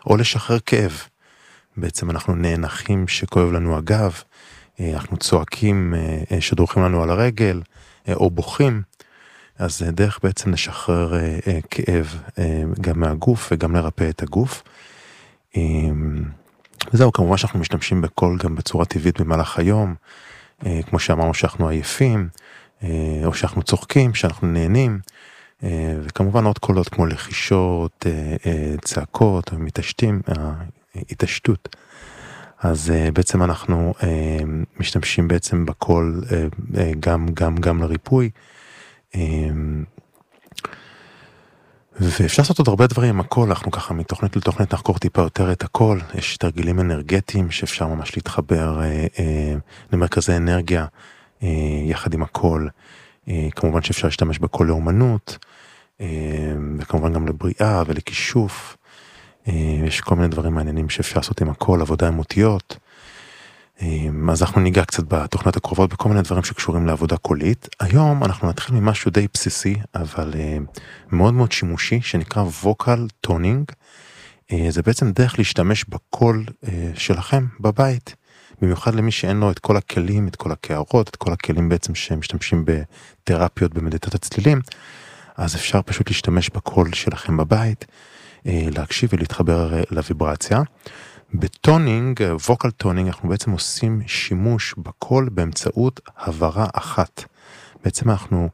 או לשחרר כאב. בעצם אנחנו נאנחים שכואב לנו הגב, אנחנו צועקים שדורכים לנו על הרגל, או בוכים. אז דרך בעצם לשחרר כאב גם מהגוף וגם לרפא את הגוף. וזהו, כמובן שאנחנו משתמשים בקול גם בצורה טבעית במהלך היום, כמו שאמרנו שאנחנו עייפים, או שאנחנו צוחקים, שאנחנו נהנים, וכמובן עוד קולות כמו לחישות, צעקות, מתעשתים, התעשתות. אז בעצם אנחנו משתמשים בעצם בקול גם לריפוי, ואפשר לעשות עוד הרבה דברים עם הקול, אנחנו ככה מתוכנית לתוכנית נחקור טיפה יותר את הקול, יש תרגילים אנרגטיים שאפשר ממש להתחבר למרכזי אנרגיה יחד עם הקול, כמובן שאפשר להשתמש בקול לאומנות, וכמובן גם לבריאה ולכישוף, יש כל מיני דברים מעניינים שאפשר לעשות עם הקול, עבודה עם אותיות, אז אנחנו ניגע קצת בתוכנות הקרובות בכל מיני דברים שקשורים לעבודה קולית. היום אנחנו נתחיל ממשהו די בסיסי, אבל מאוד מאוד שימושי, שנקרא vocal toning. זה בעצם דרך להשתמש בקול שלכם בבית, במיוחד למי שאין לו את כל הכלים, את כל הקערות, את כל הכלים בעצם שמשתמשים בתרפיות, במדיטת צלילים, אז אפשר פשוט להשתמש בקול שלכם בבית, להקשיב ולהתחבר לוויברציה. בטונינג, ווקל טונינג, אנחנו בעצם עושים שימוש בקול באמצעות הברה אחת. בעצם אנחנו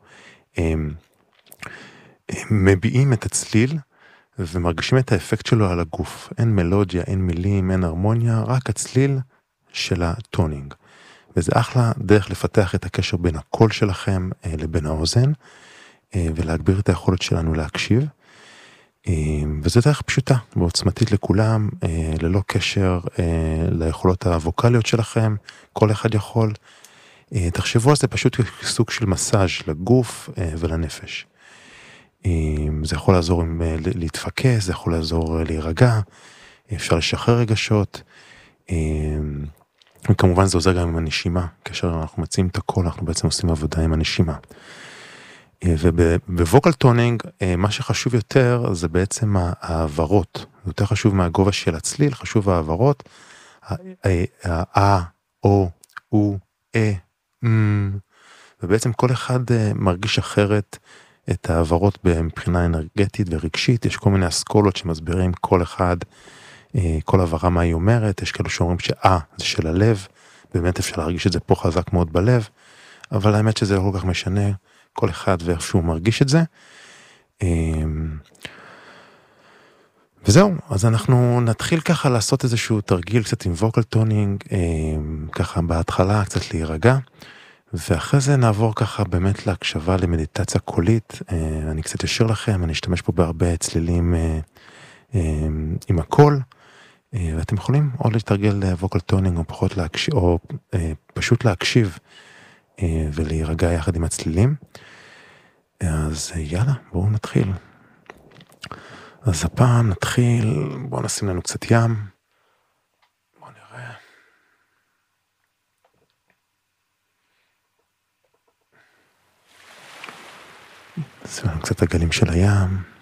מביעים את הצליל ומרגישים את האפקט שלו על הגוף. אין מלודיה, אין מילים, אין הרמוניה, רק הצליל של הטונינג. וזה אחלה דרך לפתח את הקשר בין הקול שלכם לבין האוזן, ולהגביר את היכולת שלנו להקשיב. וזו דרך פשוטה ועוצמתית לכולם, ללא קשר ליכולות הווקליות שלכם, כל אחד יכול. תחשבו על זה פשוט סוג של מסאז' לגוף ולנפש. זה יכול לעזור להתפקס, זה יכול לעזור להירגע, אפשר לשחרר רגשות, וכמובן זה עוזר גם עם הנשימה, כאשר אנחנו מציעים את הקול, אנחנו בעצם עושים עבודה עם הנשימה. ובווקל טונינג, מה שחשוב יותר זה בעצם העברות, יותר חשוב מהגובה של הצליל, חשוב העברות, או, ובעצם כל אחד מרגיש אחרת את העברות מבחינה אנרגטית ורגשית, יש כל מיני אסכולות שמסבירים כל אחד, כל עברה מה היא אומרת, יש כאלו שאומרים זה של הלב, באמת אפשר להרגיש את זה פה חזק מאוד בלב, אבל האמת שזה לא כל כך משנה, כל אחד ואיך שהוא מרגיש את זה. וזהו, אז אנחנו נתחיל ככה לעשות איזשהו תרגיל קצת עם ווקל טונינג, ככה בהתחלה קצת להירגע, ואחרי זה נעבור ככה באמת להקשבה למדיטציה קולית. אני קצת אשאיר לכם, אני אשתמש פה בהרבה צלילים עם הקול, ואתם יכולים או להתרגל ווקל טונינג או פחות להקשיב, או פשוט להקשיב ולהירגע יחד עם הצלילים. אז יאללה, בואו נתחיל. אז הפעם נתחיל, בואו נשים לנו קצת ים. בואו נראה. נשים לנו קצת הגלים של הים.